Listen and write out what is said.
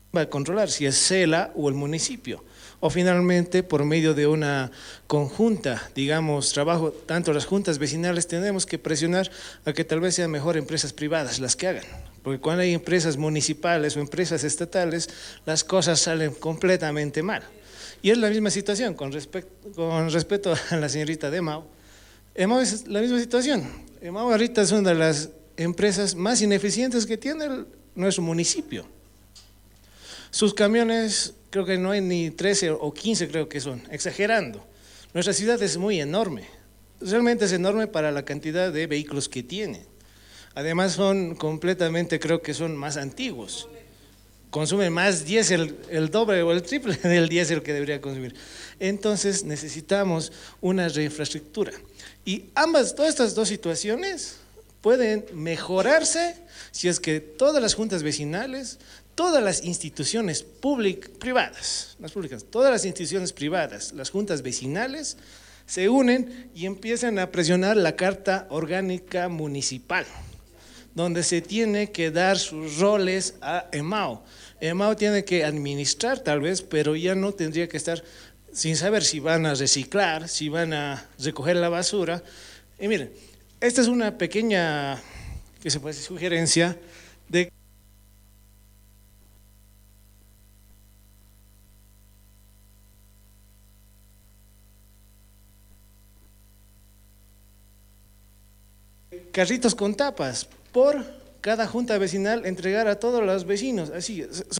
va a controlar si es CELA o el municipio. O finalmente, por medio de una conjunta, digamos, trabajo, tanto las juntas vecinales tenemos que presionar a que tal vez sean mejor empresas privadas las que hagan. Porque cuando hay empresas municipales o empresas estatales, las cosas salen completamente mal. Y es la misma situación con respecto a la señorita de Mao. EMAO es la misma situación. EMAO ahorita es una de las empresas más ineficientes que tiene nuestro municipio. Sus camiones, creo que no hay ni 13 o 15, creo que son, exagerando. Nuestra ciudad es muy enorme, realmente es enorme para la cantidad de vehículos que tiene. Además son completamente, creo que son más antiguos. Consumen más diésel, el doble o el triple del diésel que debería consumir. Entonces necesitamos una reinfraestructura. Y todas estas dos situaciones pueden mejorarse si es que todas las juntas vecinales, todas las instituciones privadas, las públicas, todas las instituciones privadas, las juntas vecinales, se unen y empiezan a presionar la Carta Orgánica Municipal, donde se tiene que dar sus roles a EMAO. EMAO tiene que administrar tal vez, pero ya no tendría que estar sin saber si van a reciclar, si van a recoger la basura. Y miren, esta es una pequeña, que se puede decir, sugerencia de carritos con tapas por cada junta vecinal entregar a todos los vecinos. Así,